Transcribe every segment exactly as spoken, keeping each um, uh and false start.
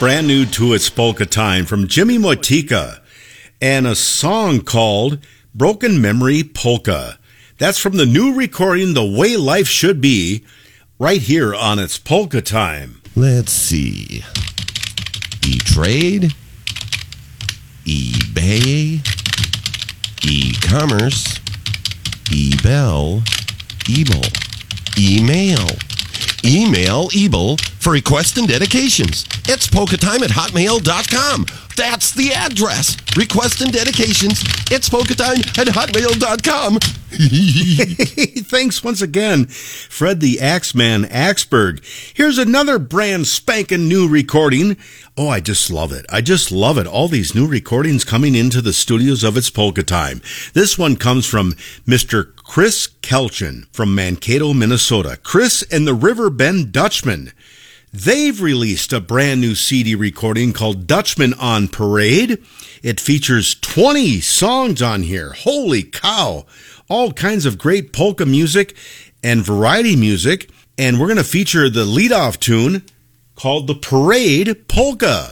brand new to It's Polka Time from Jimmy Motika, and a song called Broken Memory Polka. That's from the new recording, The Way Life Should Be, right here on It's Polka Time. Let's see. E-Trade, eBay, e-commerce, eBell, Ebel, email. Email Ebel for requests and dedications. It's polka time at hotmail dot com. That's the address. Requests and dedications. It's polka time at hotmail dot com. Thanks once again, Fred the Axeman Axberg. Here's another brand spanking new recording. Oh, I just love it. I just love it. All these new recordings coming into the studios of It's Polka Time. This one comes from Mister Chris Kelchin from Mankato, Minnesota. Chris and the Riverbend Dutchman. They've released a brand new C D recording called Dutchman on Parade. It features twenty songs on here. Holy cow. All kinds of great polka music and variety music. And we're going to feature the leadoff tune called the Parade Polka.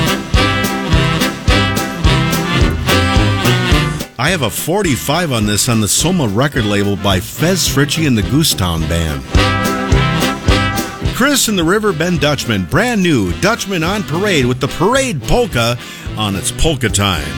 I have a forty-five on this on the Soma record label by Fez Fritchie and the Goostown Band. Chris and the Riverbend Dutchman, brand new Dutchman on Parade with the Parade Polka on It's Polka Time.